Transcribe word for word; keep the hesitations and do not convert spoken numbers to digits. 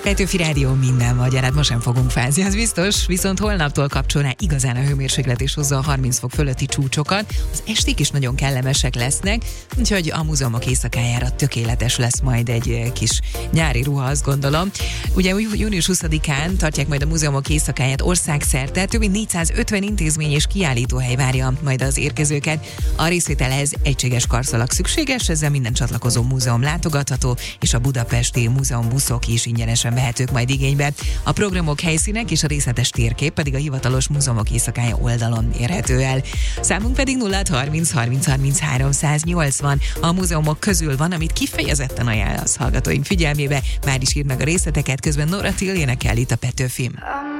Petőfi Rádió minden magyar, hát most sem fogunk fázni, az biztos, viszont holnaptól kapcsolná igazán a hőmérséklet és hozza a harminc fok fölötti csúcsokat, az esték is nagyon kellemesek lesznek, úgyhogy a múzeumok éjszakájára tökéletes lesz majd egy kis nyári ruha, azt gondolom. Ugye június huszadikán tartják majd a múzeumok éjszakáját országszerte, több mint négyszázötven intézmény és kiállítóhely várja majd az érkezőket. A részvételhez egységes karszalag szükséges, ezzel minden csatlakozó múzeum látogatható, és a budapesti múzeumbuszok is ingyenesen vehetők majd igénybe. A programok, helyszínek és a részletes térkép pedig a hivatalos múzeumok éjszakája oldalon érhető el. Számunk pedig nulla harminc harminc harminchárom száznyolcvan. A múzeumok közül van, amit kifejezetten ajánlasz hallgatóink figyelmébe. Már is írd meg a részleteket, közben Nora Till énekel itt a Petőfin.